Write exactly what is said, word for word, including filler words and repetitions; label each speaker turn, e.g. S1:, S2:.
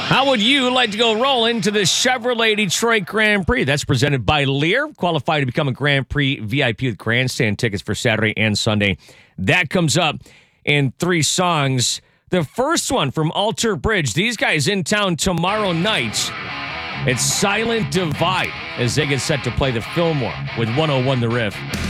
S1: How would you like to go roll into the Chevrolet Detroit Grand Prix? That's presented by Lear. Qualified to become a Grand Prix V I P with grandstand tickets for Saturday and Sunday. That comes up in three songs. The first one from Alter Bridge. These guys in town tomorrow night. It's Silent Divide as they get set to play the Fillmore with one oh one The Riff.